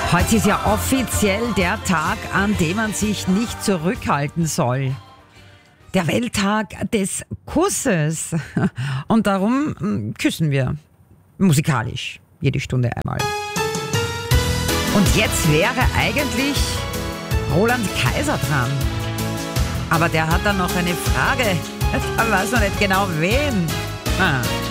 Heute ist ja offiziell der Tag, an dem man sich nicht zurückhalten soll. Der Welttag des Kusses. Und darum küssen wir musikalisch jede Stunde einmal. Und jetzt wäre eigentlich Roland Kaiser dran. Aber der hat dann noch eine Frage. Er weiß noch nicht genau wen.